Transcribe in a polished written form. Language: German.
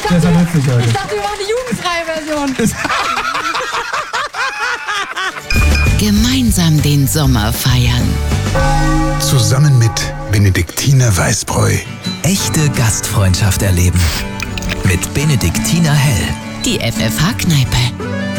Das war lustig heute. Ich dachte, wir machen die jugendfreie Version. Gemeinsam den Sommer feiern. Zusammen mit Benediktiner Weißbräu. Echte Gastfreundschaft erleben. Mit Benediktiner Hell. Die FFH-Kneipe.